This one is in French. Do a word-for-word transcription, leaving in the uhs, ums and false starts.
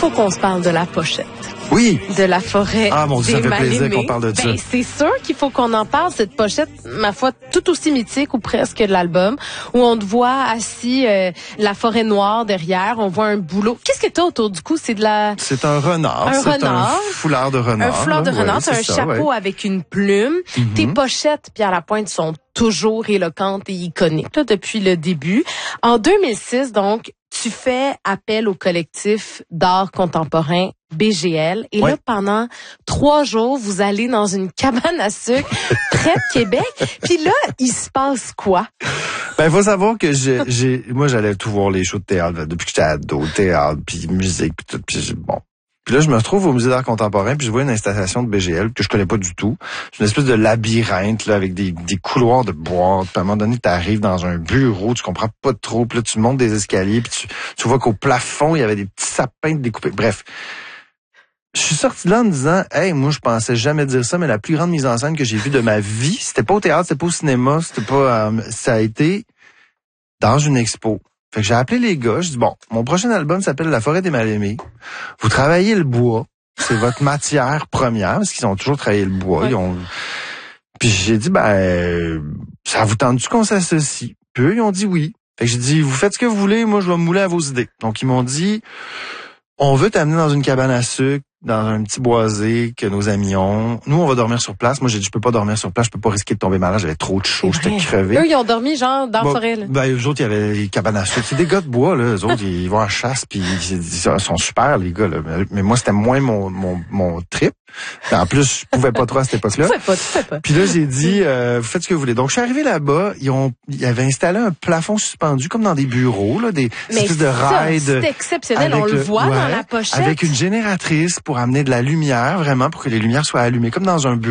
faut qu'on se parle de la pochette. Oui. De la forêt Ah, mon Dieu, des ça fait Mal-Aimés. plaisir qu'on parle de ça. Ben, c'est sûr qu'il faut qu'on en parle, cette pochette, ma foi, tout aussi mythique ou presque de l'album, où on te voit assis, euh, la forêt noire derrière, on voit un bouleau. Qu'est-ce que t'as autour du cou? C'est de la... C'est un renard. Un c'est renard. un foulard de renard. Un foulard de là, renard, ouais, t'as un c'est ça, chapeau ouais. avec une plume. Mm-hmm. Tes pochettes, Pierre Lapointe, sont toujours éloquentes et iconiques là, depuis le début. En deux mille six, donc, tu fais appel au collectif d'art contemporain B G L. Et ouais. là, pendant trois jours, vous allez dans une cabane à sucre près de Québec. Puis là, il se passe quoi? Ben, faut savoir que j'ai, j'ai, moi, j'allais tout voir les shows de théâtre depuis que j'étais ado, théâtre, puis musique, puis tout. Puis bon. Puis là, je me retrouve au Musée d'art contemporain, puis je vois une installation de B G L que je connais pas du tout. C'est une espèce de labyrinthe là avec des, des couloirs de boîtes. Puis à un moment donné, tu arrives dans un bureau, tu comprends pas trop. Puis là, tu montes des escaliers, puis tu, tu vois qu'au plafond, il y avait des petits sapins découpés. Bref. Je suis sorti de là en me disant, hey, moi, je pensais jamais dire ça, mais la plus grande mise en scène que j'ai vue de ma vie, c'était pas au théâtre, c'était pas au cinéma, c'était pas, euh, ça a été dans une expo. Fait que j'ai appelé les gars, je dis, bon, mon prochain album s'appelle La forêt des Mal-Aimés. Vous travaillez le bois, c'est votre matière première, parce qu'ils ont toujours travaillé le bois. Ouais. Ils ont... Puis j'ai dit, ben, ça vous tente-tu qu'on s'associe? Puis eux, ils ont dit oui. Fait que j'ai dit, vous faites ce que vous voulez, moi, je vais me mouler à vos idées. Donc, ils m'ont dit, on veut t'amener dans une cabane à sucre, dans un petit boisé que nos amis ont. Nous, on va dormir sur place. Moi, j'ai dit, je peux pas dormir sur place, je peux pas risquer de tomber malade, j'avais trop de chaud, j'étais crevé. Eux, ils ont dormi, genre, dans bon, la forêt, là. Ben, eux autres, il y avait les cabanes à sucre. C'est des gars de bois, là. Eux autres, ils vont à la chasse, puis ils sont super, les gars, là. Mais moi, c'était moins mon, mon, mon trip. En plus, je pouvais pas trop à cette époque-là. Tu fais pas, tu fais pas. Puis là, j'ai dit, euh, vous faites ce que vous voulez. Donc, je suis arrivé là-bas, ils ont, ils avaient installé un plafond suspendu, comme dans des bureaux, là, des Mais espèces de ça, rails. c'est exceptionnel, on le, le voit ouais, dans la pochette. Avec une génératrice pour amener de la lumière, vraiment, pour que les lumières soient allumées, comme dans un bureau.